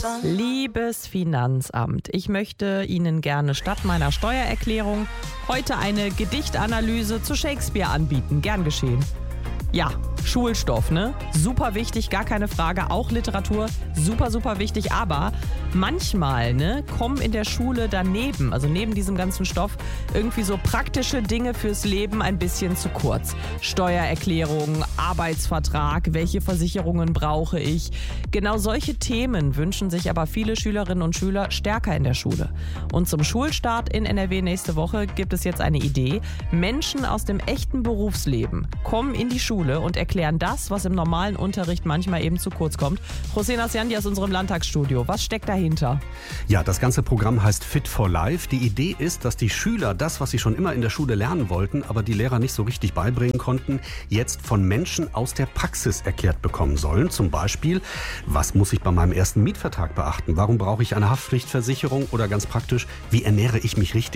Liebes Finanzamt, ich möchte Ihnen gerne statt meiner Steuererklärung heute eine Gedichtanalyse zu Shakespeare anbieten. Gern geschehen. Ja, Schulstoff, ne? Super wichtig, gar keine Frage. Auch Literatur, super, super wichtig. Aber manchmal, ne, kommen in der Schule daneben, also neben diesem ganzen Stoff, irgendwie so praktische Dinge fürs Leben ein bisschen zu kurz. Steuererklärung, Arbeitsvertrag, welche Versicherungen brauche ich? Genau solche Themen wünschen sich aber viele Schülerinnen und Schüler stärker in der Schule. Und zum Schulstart in NRW nächste Woche gibt es jetzt eine Idee. Menschen aus dem echten Berufsleben kommen in die Schule und erklären das, was im normalen Unterricht manchmal eben zu kurz kommt. José Nasciandi aus unserem Landtagsstudio. Was steckt dahinter? Ja, das ganze Programm heißt Fit for Life. Die Idee ist, dass die Schüler das, was sie schon immer in der Schule lernen wollten, aber die Lehrer nicht so richtig beibringen konnten, jetzt von Menschen aus der Praxis erklärt bekommen sollen. Zum Beispiel, was muss ich bei meinem ersten Mietvertrag beachten? Warum brauche ich eine Haftpflichtversicherung? Oder ganz praktisch, wie ernähre ich mich richtig?